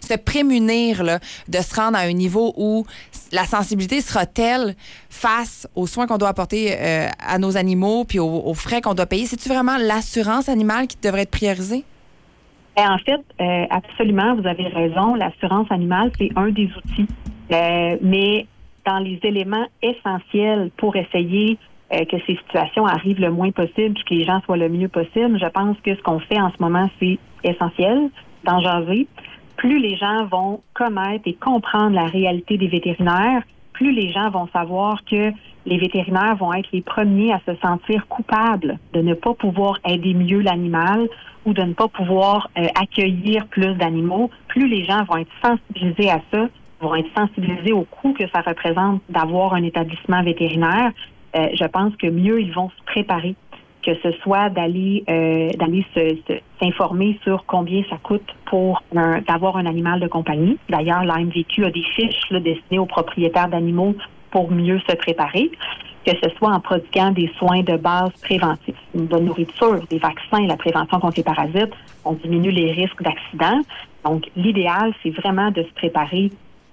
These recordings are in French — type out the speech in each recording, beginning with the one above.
se prémunir là, de se rendre à un niveau où la sensibilité sera telle face aux soins qu'on doit apporter à nos animaux puis aux frais qu'on doit payer? C'est-tu vraiment l'assurance animale qui devrait être priorisée? En fait, absolument, vous avez raison. L'assurance animale, c'est un des outils. Mais dans les éléments essentiels pour essayer que ces situations arrivent le moins possible puis que les gens soient le mieux possible, je pense que ce qu'on fait en ce moment, c'est essentiel d'en jaser. Plus les gens vont connaître et comprendre la réalité des vétérinaires, plus les gens vont savoir que les vétérinaires vont être les premiers à se sentir coupables de ne pas pouvoir aider mieux l'animal ou de ne pas pouvoir accueillir plus d'animaux. Plus les gens vont être sensibilisés à ça, vont être sensibilisés au coût que ça représente d'avoir un établissement vétérinaire, je pense que mieux ils vont se préparer, que ce soit d'aller s'informer sur combien ça coûte pour d'avoir un animal de compagnie. D'ailleurs, l'AMVQ a des fiches là, destinées aux propriétaires d'animaux pour mieux se préparer, que ce soit en prodiguant des soins de base préventifs, une bonne nourriture, des vaccins, la prévention contre les parasites, on diminue les risques d'accidents. Donc, l'idéal, c'est vraiment de se préparer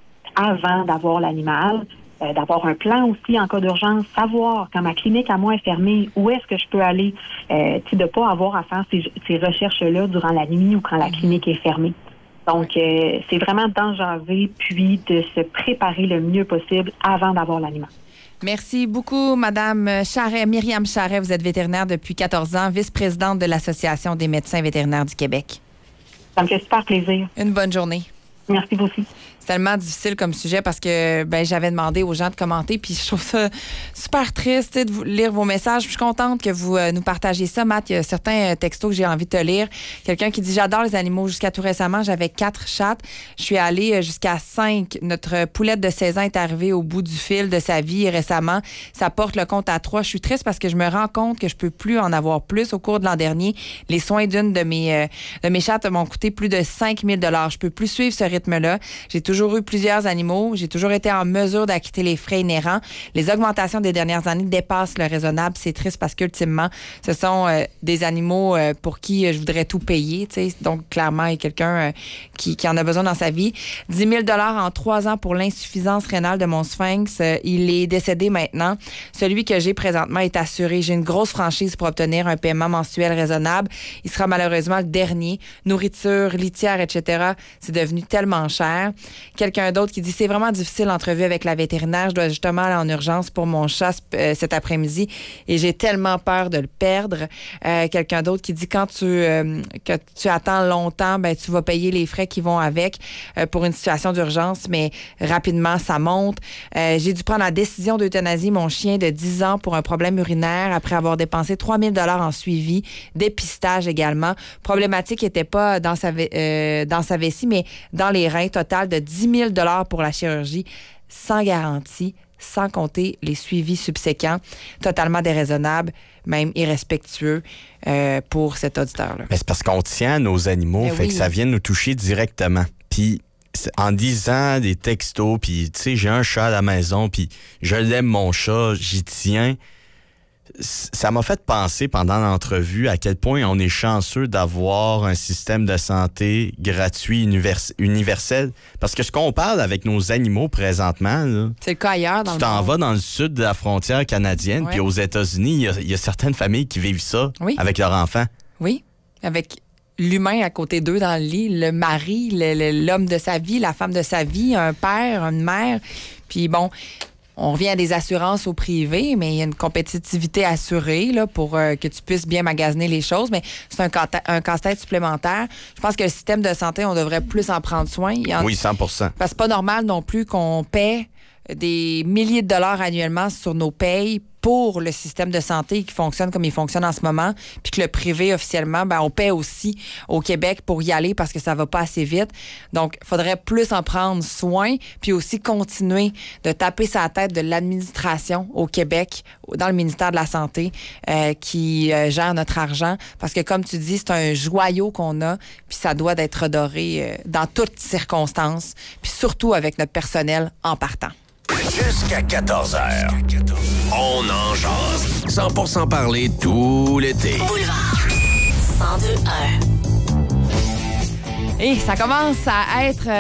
avant d'avoir l'animal, d'avoir un plan aussi en cas d'urgence, savoir quand ma clinique à moi est fermée, où est-ce que je peux aller, de ne pas avoir à faire ces recherches-là durant la nuit ou quand la clinique est fermée. Donc, c'est vraiment d'en jaser, puis de se préparer le mieux possible avant d'avoir l'animal. Merci beaucoup, Madame Charret, Myriam Charret. Vous êtes vétérinaire depuis 14 ans, vice-présidente de l'Association des médecins vétérinaires du Québec. Ça me fait super plaisir. Une bonne journée. Merci vous aussi. C'est tellement difficile comme sujet parce que j'avais demandé aux gens de commenter, puis je trouve ça super triste de lire vos messages. Je suis contente que vous nous partagiez ça. Matt, il y a certains textos que j'ai envie de te lire. Quelqu'un qui dit « J'adore les animaux. Jusqu'à tout récemment, j'avais 4 chats. Je suis allée jusqu'à 5. Notre poulette de 16 ans est arrivée au bout du fil de sa vie récemment. Ça porte le compte à 3. Je suis triste parce que je me rends compte que je peux plus en avoir plus. Au cours de l'an dernier, les soins d'une de mes chats m'ont coûté plus de 5 000 $. Je peux plus suivre ce rythme-là. J'ai toujours eu plusieurs animaux. J'ai toujours été en mesure d'acquitter les frais inhérents. Les augmentations des dernières années dépassent le raisonnable. C'est triste parce qu'ultimement, ce sont des animaux pour qui je voudrais tout payer. T'sais. Donc, clairement, il y a quelqu'un qui en a besoin dans sa vie. 10 000 $ en 3 ans pour l'insuffisance rénale de mon sphinx. Il est décédé maintenant. Celui que j'ai présentement est assuré. J'ai une grosse franchise pour obtenir un paiement mensuel raisonnable. Il sera malheureusement le dernier. Nourriture, litière, etc. C'est devenu tellement cher. Quelqu'un d'autre qui dit « C'est vraiment difficile l'entrevue avec la vétérinaire. Je dois justement aller en urgence pour mon chat cet après-midi et j'ai tellement peur de le perdre. » Quelqu'un d'autre qui dit « Quand que tu attends longtemps, tu vas payer les frais qui vont avec pour une situation d'urgence, mais rapidement, ça monte. J'ai dû prendre la décision d'euthanasier mon chien de 10 ans pour un problème urinaire après avoir dépensé 3 000 $ en suivi, dépistage également. Problématique n'était pas dans sa vessie, mais dans les reins. Total de 10 000 $ pour la chirurgie, sans garantie, sans compter les suivis subséquents, totalement déraisonnable, même irrespectueux pour cet auditeur-là. Mais c'est parce qu'on tient à nos animaux, fait que ça vient nous toucher directement. Puis en disant des textos, puis tu sais, j'ai un chat à la maison, puis je l'aime mon chat, j'y tiens. Ça m'a fait penser pendant l'entrevue à quel point on est chanceux d'avoir un système de santé gratuit, universel. Parce que ce qu'on parle avec nos animaux présentement, là, c'est le cas ailleurs. Tu t'en vas dans le sud de la frontière canadienne, puis aux États-Unis, il y a certaines familles qui vivent ça avec leurs enfants. Oui, avec l'humain à côté d'eux dans le lit, le mari, l'homme de sa vie, la femme de sa vie, un père, une mère. Puis bon, on revient à des assurances au privé, mais il y a une compétitivité assurée là, pour que tu puisses bien magasiner les choses. Mais c'est un casse-tête supplémentaire. Je pense que le système de santé, on devrait plus en prendre soin. Oui, 100%. Parce que c'est pas normal non plus qu'on paie des milliers de dollars annuellement sur nos payes pour le système de santé qui fonctionne comme il fonctionne en ce moment, puis que le privé, officiellement, on paie aussi au Québec pour y aller parce que ça va pas assez vite. Donc, il faudrait plus en prendre soin, puis aussi continuer de taper sa tête de l'administration au Québec, dans le ministère de la Santé, qui gère notre argent. Parce que, comme tu dis, c'est un joyau qu'on a, puis ça doit être redoré dans toutes circonstances, puis surtout avec notre personnel en partant. Jusqu'à 14h. On en jase. 100% parler tout l'été. Boulevard 102.1. Et ça commence à être